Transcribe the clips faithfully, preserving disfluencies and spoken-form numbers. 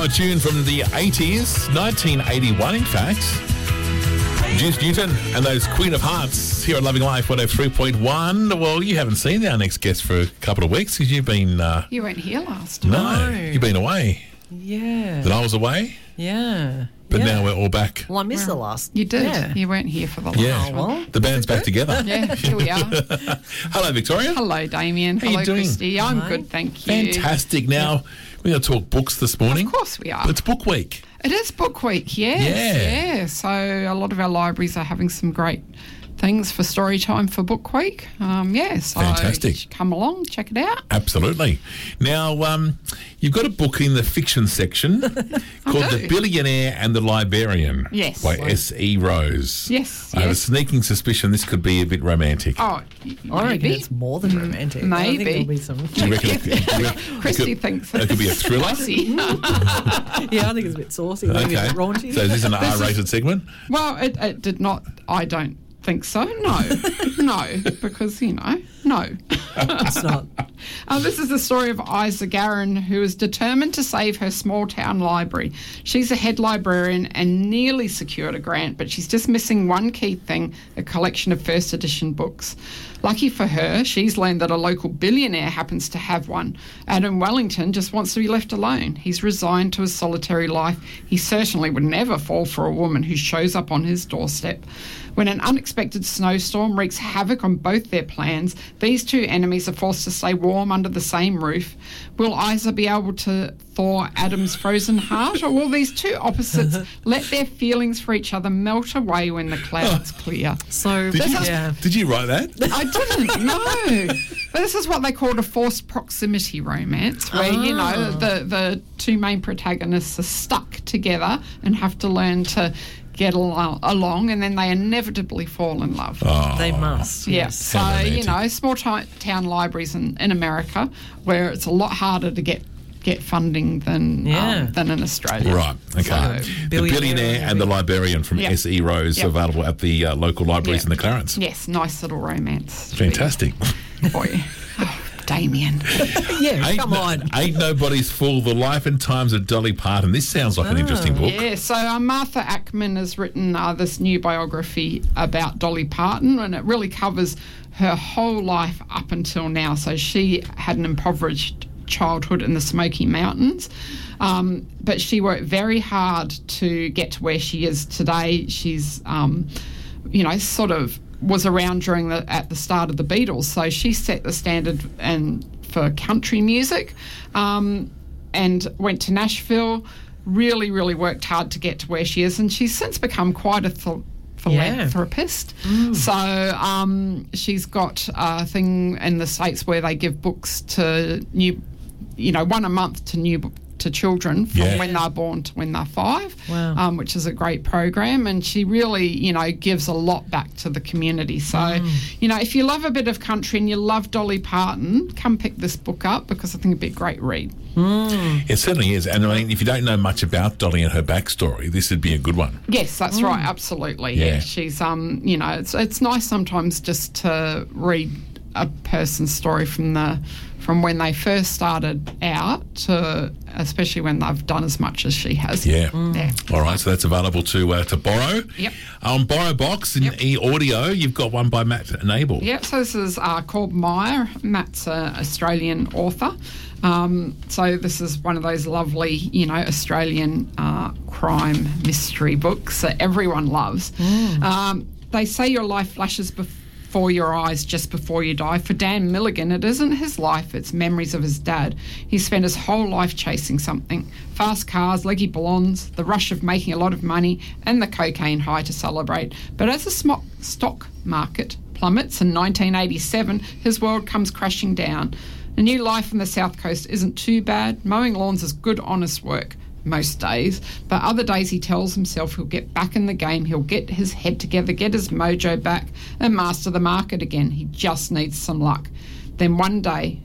Now a tune from the eighties, nineteen eighty-one in fact. Juice Newton and those Queen of Hearts here on Loving Life one oh three point one. Well, you haven't seen our next guest for a couple of weeks because you've been... Uh, you weren't here last time. No, No. you've been away. Yeah. That I was away, Yeah. but yeah. now we're all back. Well, I missed the last. You did. Yeah. You weren't here for the last Yeah. one. Well, The band's back together. Yeah, here we are. Hello, Victoria. Hello, Damien. How you Hello, doing? Christy. I'm Hi. good, thank you. Fantastic. Now, we're going to talk books this morning. Of course we are. It's book week. It is book week, yes. Yeah. Yeah. So a lot of our libraries are having some great things for story time for book week. Um, yeah, so Fantastic. you should come along, check it out. Absolutely. Now, um, you've got a book in the fiction section called do. The Billionaire and the Librarian Yes. by S E Rose. Yes, I have a yes. sneaking suspicion this could be a bit romantic. Oh, y- I reckon maybe. it's more than romantic. I maybe. think there'll be some. Do you reckon it could, do you reckon Christy it could, thinks it could be a thriller? spicy. Yeah, I think it's a bit saucy, maybe Okay. a bit raunchy. So is this an This is- R-rated segment? Well, it, it did not. I don't think so. No, no, because you know, no. It's not. Uh, this is the story of Isa Garin, who is determined to save her small town library. She's a head librarian and nearly secured a grant, but she's just missing one key thing: a collection of first edition books. Lucky for her, she's learned that a local billionaire happens to have one. Adam Wellington just wants to be left alone. He's resigned to his solitary life. He certainly would never fall for a woman who shows up on his doorstep. When an unexpected snowstorm wreaks havoc on both their plans, these two enemies are forced to stay warm under the same roof. Will Isa be able to thaw Adam's frozen heart, or will these two opposites let their feelings for each other melt away when the clouds clear? So, Did you, yeah. did you write that? I didn't, no. But this is what they called a forced proximity romance, where, you know, the, the two main protagonists are stuck together and have to learn to get al- along, and then they inevitably fall in love. Oh, They must. Yeah, Yes. so, How you romantic. know, small ti town libraries in, in America, where it's a lot harder to get get funding than Yeah. um, than in Australia. Right, okay. So, The Billionaire Billionaire and the Librarian from Yep. S E Rose, Yep. available at the uh, local libraries Yep. in the Clarence. yes, nice little romance. to be Fantastic. For you. Oh, Damien. Yeah, Ain't, come no- on. ain't Nobody's Fool, The Life and Times of Dolly Parton. This sounds like an interesting book. Yeah, so uh, Martha Ackman has written uh, this new biography about Dolly Parton, and it really covers her whole life up until now. So she had an impoverished childhood in the Smoky Mountains, um, but she worked very hard to get to where she is today. She's, um, you know, sort of was around during the at the start of the Beatles, so she set the standard and for country music, um, and went to Nashville. Really, really worked hard to get to where she is, and she's since become quite a th- philanthropist. So um, she's got a thing in the States where they give books to new, you know, one a month to new to children from Yeah. when they're born to when they're five, Wow. um, which is a great program. And she really, you know, gives a lot back to the community. So, you know, if you love a bit of country and you love Dolly Parton, come pick this book up because I think it'd be a great read. It certainly is. And I mean, if you don't know much about Dolly and her backstory, this would be a good one. Yes, that's right. Absolutely. Yeah. Yeah. She's um, you know, it's it's nice sometimes just to read a person's story from the from when they first started out to especially when they've done as much as she has. Yeah. Yeah. All right, so that's available to uh, to borrow. Yep. On Borrow Box in Yep. e-audio, you've got one by Matt Nable. Yep, so this is uh, called Meyer. Matt's an Australian author. Um, so this is one of those lovely, you know, Australian uh, crime mystery books that everyone loves. Um, they say your life flashes before your eyes just before you die. For Dan Milligan, it isn't his life, it's memories of his dad. He spent his whole life chasing something. Fast cars, leggy blondes, the rush of making a lot of money, and the cocaine high to celebrate. But as the smo- stock market plummets in nineteen eighty-seven, his world comes crashing down. A new life on the South Coast isn't too bad. Mowing lawns is good, honest work most days, but other days he tells himself he'll get back in the game, he'll get his head together, get his mojo back, and master the market again. He just needs some luck. Then one day,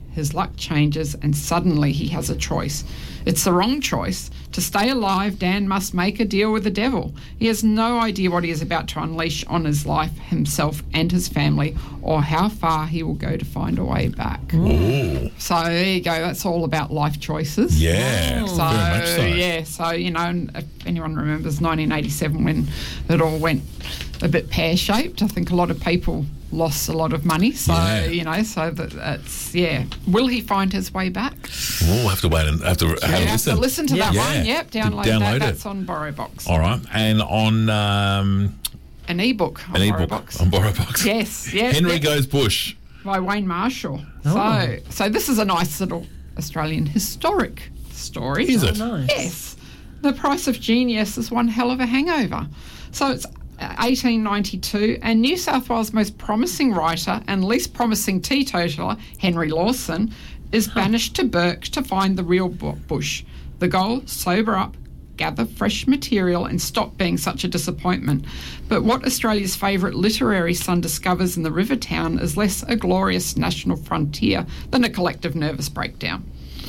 his luck changes and suddenly he has a choice. It's the wrong choice. To stay alive, Dan must make a deal with the devil. He has no idea what he is about to unleash on his life, himself and his family, or how far he will go to find a way back. Ooh. So there you go. That's all about life choices. Yeah, So, very much so. yeah, so, you know, and if anyone remembers nineteen eighty-seven when it all went a bit pear-shaped, I think a lot of people lost a lot of money. So, Yeah. you know, so that it's, yeah. Will he find his way back? We'll have to wait and have to have You a have listen. to listen to that Yeah. one. Yep, download, Download that. it. That's on BorrowBox. All right, and on um, An ebook on an ebook BorrowBox. on BorrowBox. Yes, yes. Henry yep. Goes Bush. By Wayne Marshall. Oh. So, so this is a nice little Australian historic story. Is it? Nice. Yes. The Price of Genius is one hell of a hangover. So it's eighteen ninety-two, and New South Wales' most promising writer and least promising teetotaler, Henry Lawson, is banished to Burke to find the real bu- bush. The goal, sober up, gather fresh material and stop being such a disappointment. But what Australia's favourite literary son discovers in the river town is less a glorious national frontier than a collective nervous breakdown.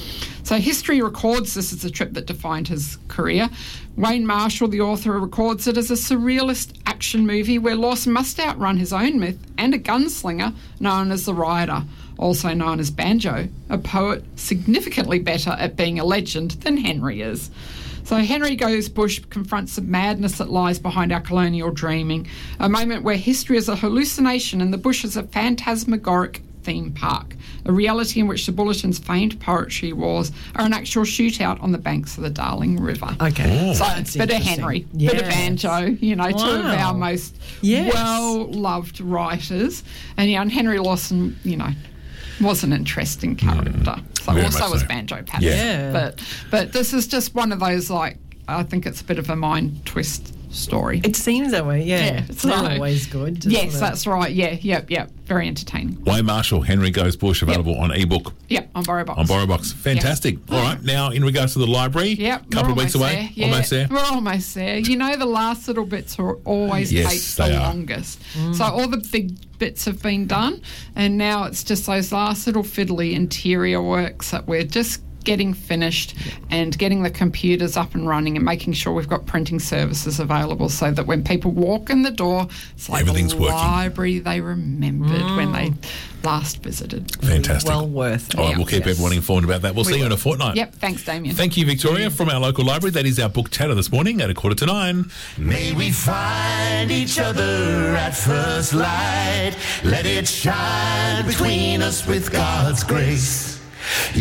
So history records this as a trip that defined his career. Wayne Marshall, the author, records it as a surrealist action movie where Lawson must outrun his own myth and a gunslinger known as the Rider, also known as Banjo, a poet significantly better at being a legend than Henry is. So Henry Goes Bush confronts the madness that lies behind our colonial dreaming, a moment where history is a hallucination and the bush is a phantasmagoric theme park, a reality in which the Bulletin's famed poetry wars are an actual shootout on the banks of the Darling River. Okay. Oh. So That's it's a bit of interesting. Henry, bit of Yes. Banjo, you know, two of Wow. our most Yes. well-loved writers. And, yeah, and Henry Lawson, you know, was an interesting character. So Very also much was so. Banjo Patterson. Yeah. But, but this is just one of those, like, I think it's a bit of a mind twist story. It seems that way, yeah. Yeah, It's so- not always good. just Yes, the- that's right. Yeah, yep, yep. Very entertaining. Wayne Marshall, Henry Goes Bush, available on ebook Yep, on BorrowBox. on BorrowBox. Fantastic. All right, now in regards to the library, Yep, couple of we're weeks almost away, there. Yeah, almost there. We're almost there. You know, the last little bits are always Yes, take they the are. longest. So all the big bits have been done, and now it's just those last little fiddly interior works that we're just getting finished and getting the computers up and running and making sure we've got printing services available so that when people walk in the door, it's like Everything's the working. library they remembered when they last visited. Fantastic. Well worth it. All right, we'll keep Yes. everyone informed about that. We'll We see you in will. a fortnight. Yep, thanks, Damien. Thank you, Victoria, from our local library. That is our book chatter this morning at a quarter to nine. May we find each other at first light. Let it shine between us with God's grace.